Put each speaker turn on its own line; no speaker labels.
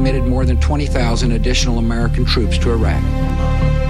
committed more than 20,000 additional American troops to Iraq.